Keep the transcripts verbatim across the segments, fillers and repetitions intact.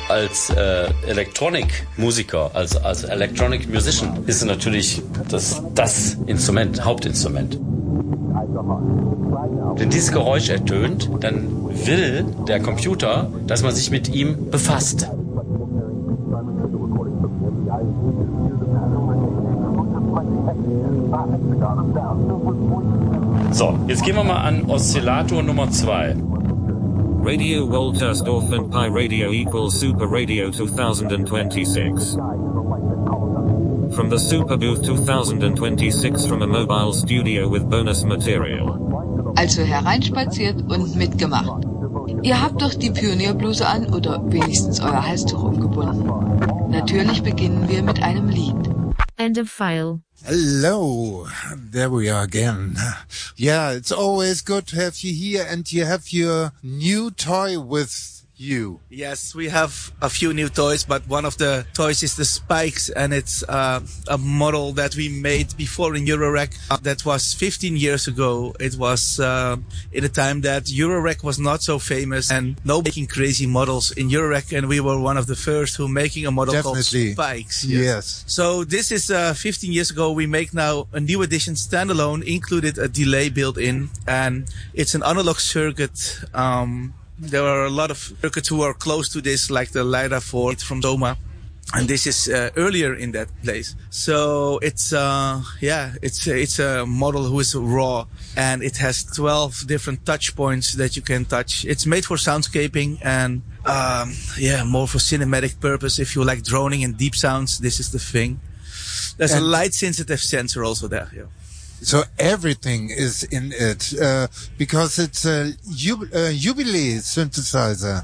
Als äh, Electronic-Musiker, als, als Electronic Musician ist es natürlich das, das Instrument, Hauptinstrument. Wenn dieses Geräusch ertönt, dann will der Computer, dass man sich mit ihm befasst. So, jetzt gehen wir mal an Oszillator Nummer zwei. Radio Woltersdorf and Pi Radio equals Super Radio twenty twenty-six. From the Super Booth twenty twenty-six from a mobile studio with bonus material. Also hereinspaziert und mitgemacht. Ihr habt doch die Pionierbluse an oder wenigstens euer Halstuch umgebunden. Natürlich beginnen wir mit einem Lied. End of file. Hello, there we are again. Yeah, it's always good to have you here, and you have your new toy with you. Yes, we have a few new toys, but one of the toys is the Spikes, and it's uh, a model that we made before in Eurorec. Uh, that was fifteen years ago. It was uh, in a time that Eurorec was not so famous and no making crazy models in Eurorec, and we were one of the first who making a model Definitely. called Spikes. Yes. yes. So this is uh, fifteen years ago. We make now a new edition standalone, included a delay built in, and it's an analog circuit. Um, There are a lot of circuits who are close to this, like the LiDAR four from Soma. And this is uh, earlier in that place. So it's, uh, yeah, it's, it's a model who is raw, and it has twelve different touch points that you can touch. It's made for soundscaping and, um, yeah, more for cinematic purpose. If you like droning and deep sounds, this is the thing. There's and a light sensitive sensor also there, yeah. So everything is in it, uh, because it's a jub- uh, Jubilee synthesizer.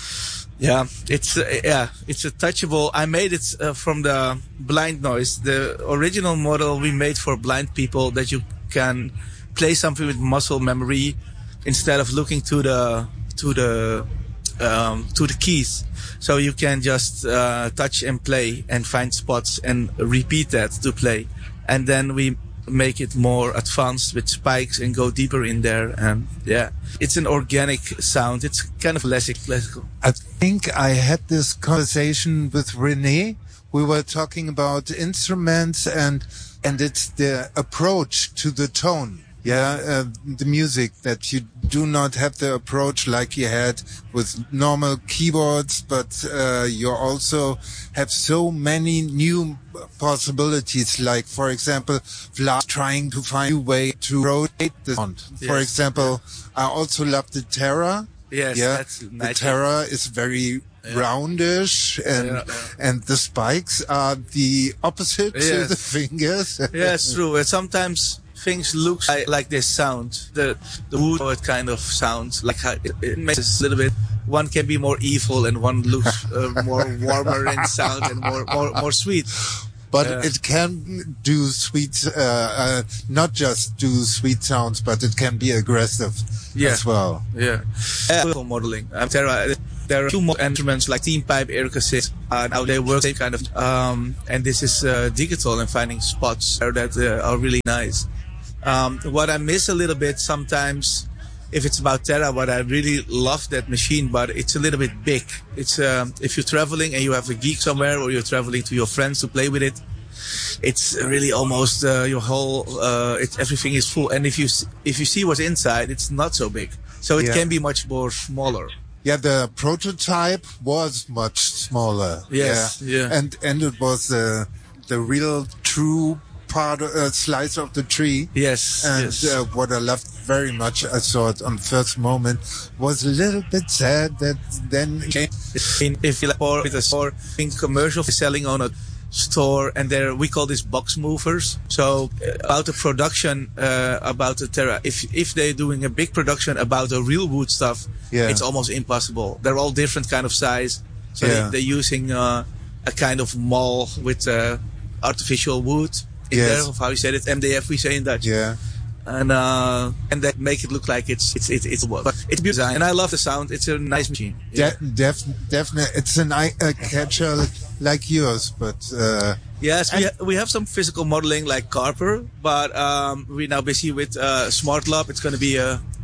Yeah, it's, uh, yeah, it's a touchable. I made it uh, from the blind noise. The original model we made for blind people, that you can play something with muscle memory instead of looking to the, to the, um, to the keys. So you can just, uh, touch and play and find spots and repeat that to play. And then we make it more advanced with spikes and go deeper in there. And yeah, it's an organic sound. It's kind of less classical. I think I had this conversation with René. We were talking about instruments and, and it's the approach to the tone. Yeah, uh, the music, that you do not have the approach like you had with normal keyboards, but uh, you also have so many new possibilities, like, for example, Vlad trying to find a new way to rotate the sound. Yes. For example, I also love the Terra. Yes, yeah, that's nice. The Terra is very yeah. roundish, and yeah, yeah. and the spikes are the opposite yes. to the fingers. Yeah, it's true. And sometimes things look like, like this sound. The the wood it kind of sounds like how it, it makes it a little bit. One can be more evil and one looks uh, more warmer in sound and more more, more sweet. But uh, it can do sweet, uh, uh, not just do sweet sounds, but it can be aggressive yeah, as well. Yeah. Uh, modeling. Um, there are there are two more instruments like Team Pipe, Ericasys. Uh, now they work same kind of. Um, and this is uh, digital and finding spots that uh, are really nice. Um, what I miss a little bit sometimes, if it's about Terra, what I really love that machine, but it's a little bit big. It's, um, if you're traveling and you have a geek somewhere or you're traveling to your friends to play with it, it's really almost, uh, your whole, uh, it, everything is full. And if you, if you see what's inside, it's not so big. So it yeah. can be much more smaller. Yeah, the prototype was much smaller. Yes, yeah. yeah. And, and it was, uh, the real true part, uh, slice of the tree. Yes. And yes. Uh, what I loved very much, I saw it on the first moment, was a little bit sad that then if you like or with a store in commercial selling on a store, and there we call this box movers. So uh, about the production, uh, about the Terra, if if they're doing a big production about the real wood stuff, yeah. it's almost impossible. They're all different kind of size. So yeah. they, they're using uh, a kind of mall with uh, artificial wood. In yes. there, of how you said it, M D F we say in Dutch. Yeah. And, uh, and that make it look like it's, it's, it's, it's work. But it's beautiful. And I love the sound. It's a nice machine. Yeah. De- def- definitely. It's an eye uh, catcher like yours, but, uh. Yes, we, ha- we have some physical modeling like Carper, but, um, we're now busy with, uh, Smart Lab. It's going to be a,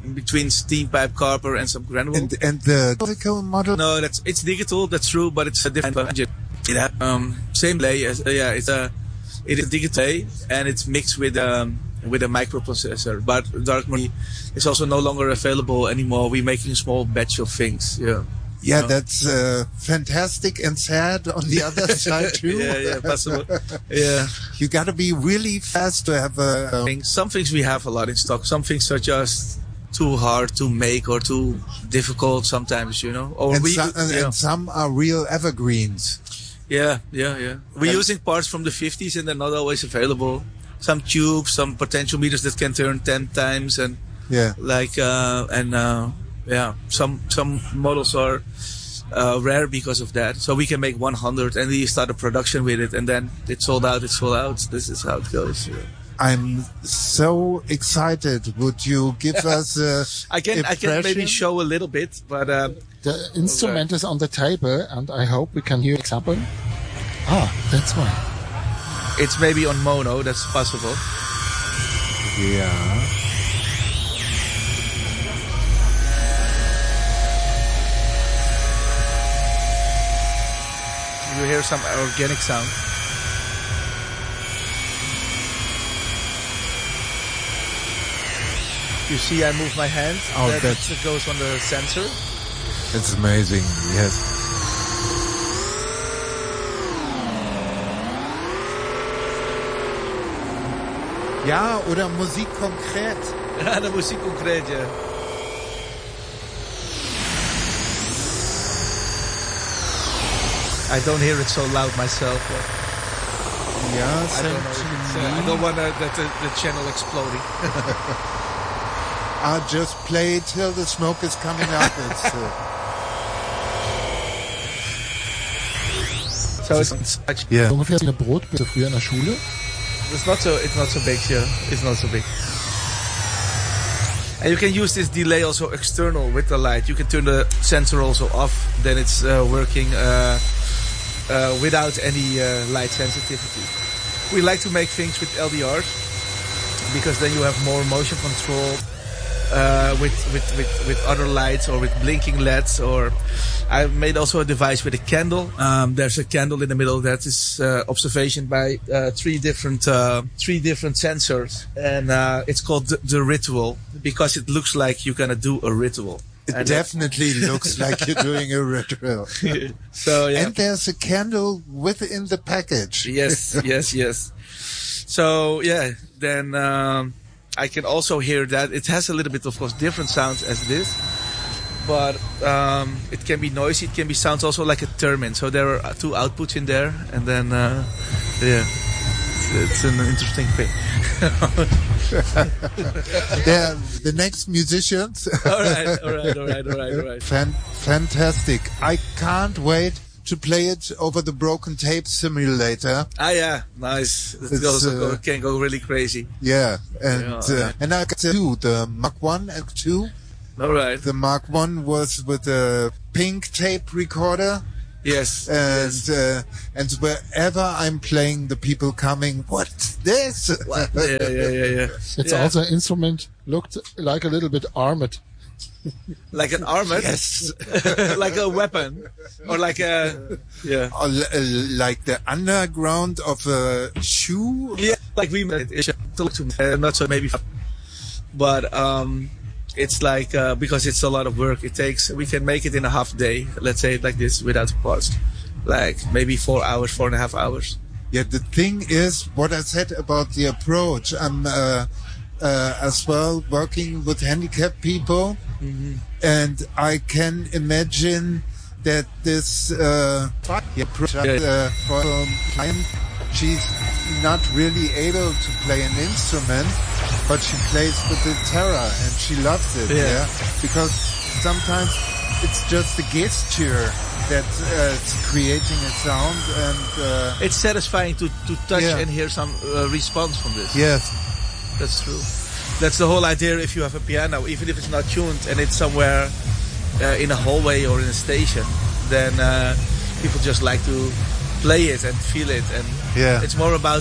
between steam pipe, copper, and some granule. And, and the physical model? No, that's it's digital. That's true, but it's a different engine. It has, um, same delay as uh, yeah. It's a it is digital delay, and it's mixed with um with a microprocessor. But dark matter is also no longer available anymore. We're making a small batch of things. Yeah. Yeah, no. that's uh, fantastic and sad on the other side too. yeah, yeah, possible. Yeah, you got to be really fast to have a. Um, some things we have a lot in stock. Some things are just too hard to make or too difficult sometimes, you know. Or and, we, some, and, yeah. and some are real evergreens. Yeah, yeah, yeah. We're and using parts from the fifties and they're not always available. Some tubes, some potentiometers that can turn ten times, and yeah, like uh, and. Uh, Yeah, some some models are uh, rare because of that. So we can make one hundred and we start a production with it, and then it's sold out. It's sold out. This is how it goes. Yeah. I'm so excited. Would you give us a I can I can maybe show a little bit, but uh, the instrument okay. is on the table, and I hope we can hear an example. Ah, that's why. It's maybe on mono. That's possible. Yeah. You hear some organic sound. You see I move my hand. Oh, that that's... It goes on the sensor. It's amazing, yes. Ja, oder Musik konkret. Ja, de Musik konkret, ja. I don't hear it so loud myself. But yeah, I don't know. Uh, I don't want uh, that the, the channel exploding. I'll just play till the smoke is coming up. It's, uh... So it's, it's yeah. Ungefähr eine Brotbüchse früher in der Schule. It's not so. It's not so big. Yeah, it's not so big. And you can use this delay also external with the light. You can turn the sensor also off. Then it's uh, working. Uh, Uh, without any uh, light sensitivity. We like to make things with L D Rs because then you have more motion control uh, with, with, with, with other lights or with blinking L E Ds. Or I made also a device with a candle. Um, there's a candle in the middle that is uh, observation by uh, three different uh, three different sensors, and uh, it's called the, the ritual because it looks like you're gonna do a ritual. It and definitely looks like you're doing a ritual. So yeah. And there's a candle within the package. Yes, yes, yes. So yeah, then um, I can also hear that it has a little bit, of course, different sounds as this, but um, it can be noisy. It can be sounds also like a theremin. So there are two outputs in there, and then uh, yeah, it's, it's an interesting thing. They're the next musicians. all right, all right, all right, all right, all right. Fan- fantastic. I can't wait to play it over the broken tape simulator. Ah, yeah, nice. It also uh, go, can go really crazy. Yeah, and yeah, uh, right. and I got two, the Mark One and Two. All right. The Mark One was with a pink tape recorder. Yes. And yes. Uh, and wherever I'm playing, the people coming, what's this? What? Yeah, yeah, yeah, yeah. It's yeah. also an instrument looked like a little bit armored. Like an armored? Yes. Like a weapon, or like a yeah. Or l- like the underground of a shoe. Yeah, like we made it. Uh, not so maybe, but um. It's like, uh, because it's a lot of work, it takes, we can make it in a half day, let's say it like this, without pause. Like maybe four hours, four and a half hours. Yeah, the thing is, what I said about the approach, I'm uh, uh, as well working with handicapped people, mm-hmm. and I can imagine that this uh, approach, uh, for a client, she's not really able to play an instrument, but she plays with the Terra and she loves it. Yeah. yeah? Because sometimes it's just the gesture that uh, is creating a sound, and uh, it's satisfying to, to touch yeah. and hear some uh, response from this. Yes. That's true. That's the whole idea. If you have a piano, even if it's not tuned and it's somewhere uh, in a hallway or in a station, then uh, people just like to play it and feel it, and yeah. it's more about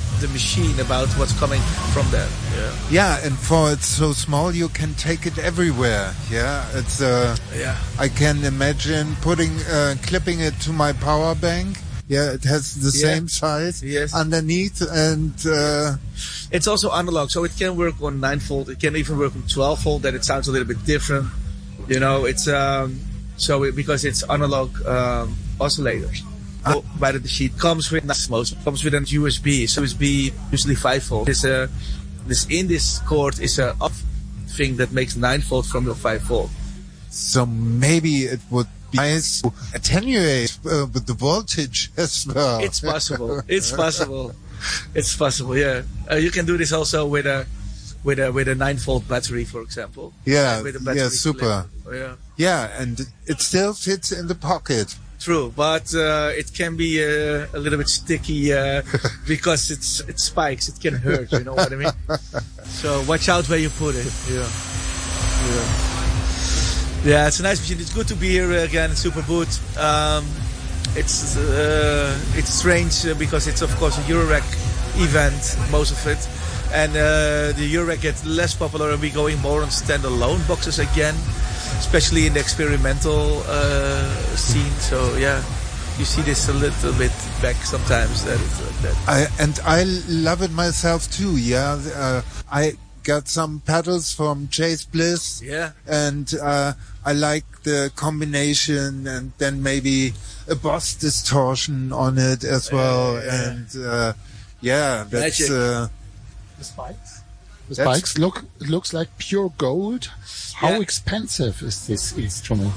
the machine about what's coming from there. Yeah. Yeah, and for it's so small, you can take it everywhere. Yeah, it's. Uh, Yeah. I can imagine putting, uh, clipping it to my power bank. Yeah, it has the Yeah. same size Yes. underneath, and uh, It's also analog, so it can work on nine volt. It can even work on twelve volt. That it sounds a little bit different. You know, it's um, so it, because it's analog um, oscillators. Ah. Oh, by the sheet comes with most comes with an U S B. So U S B usually five volt. This uh, this in this cord is a up thing that makes nine volt from your five volt. so maybe it would be nice to attenuate uh, with the voltage as well. It's possible. It's possible. It's possible. Yeah, uh, you can do this also with a with a with a nine volt battery, for example. Yeah, with a yeah, battery super. collector. Yeah. Yeah, and it still fits in the pocket. True, but uh, it can be uh, a little bit sticky uh, because it's it spikes. It can hurt. You know what I mean? So watch out where you put it. Yeah, yeah, yeah. It's a nice machine. It's good to be here again, Superboot. Um, it's uh, it's strange uh, because it's of course a Eurorack event, most of it, and uh, the Eurorack gets less popular, and we're going more on standalone boxes again. Especially in the experimental uh, scene, so yeah, you see this a little bit back sometimes. That it's like that. I, and I love it myself too. Yeah, uh, I got some pedals from Chase Bliss. Yeah. and uh, I like the combination, and then maybe a Boss distortion on it as well. Yeah, yeah. And uh, yeah, that's Magic. uh, The spikes. The That's- spikes look looks like pure gold. How Yeah. expensive is this instrument?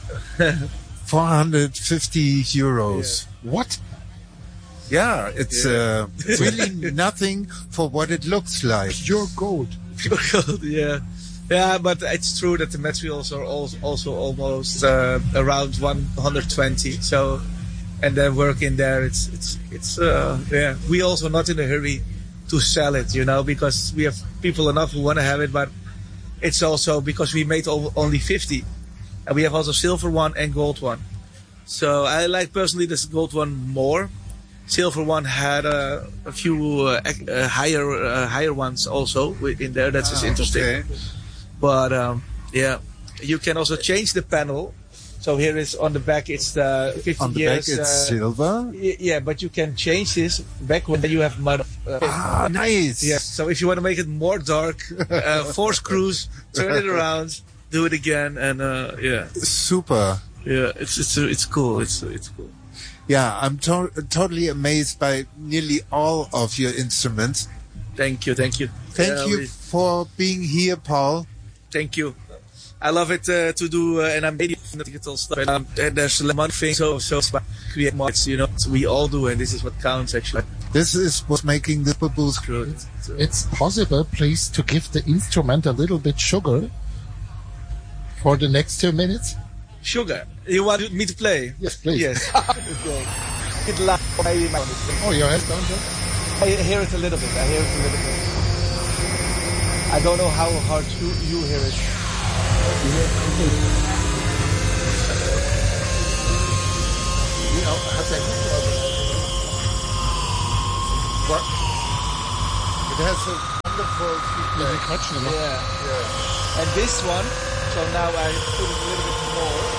four hundred fifty euros. What? Yeah, it's uh, really nothing for what it looks like. Pure gold. yeah, yeah, but it's true that the materials are also, also almost uh, around one hundred twenty. So, and the work in there, it's it's it's uh, yeah. We also not in a hurry to sell it, you know, because we have people enough who want to have it, but it's also because we made o- only fifty, and we have also silver one and gold one. So I like personally this gold one more. Silver one had uh, a few uh, ec- uh, higher uh, higher ones also wi- in there. That's just interesting. Okay. But um, yeah, you can also change the panel. So here is on the back. It's the fifty On the years. back, it's uh, silver. y- yeah, but you can change this back when you have mud. Uh, Ah, nice. yeah. So if you want to make it more dark, uh, four screws, turn it around, do it again, and uh, yeah, Super. yeah, it's it's it's cool. It's it's cool. Yeah, I'm to- totally amazed by nearly all of your instruments. Thank you, thank you, Thank Yeah, you we- for being here, Paul. Thank you. I love it uh, to do, uh, and I'm really into digital stuff. And, um, and there's a lot of things, so so create mods, you know. So we all do, and this is what counts actually. This is what's making the booth. True. It's possible, please, to give the instrument a little bit sugar for the next two minutes? Sugar. You want me to play? Yes, please. Yes. Okay. It loud. I Oh, you have done that? I hear it a little bit. I hear it a little bit. I don't know how hard you, you hear it. What? It has a wonderful feedback. Yeah. And this one, so now I put it a little bit more.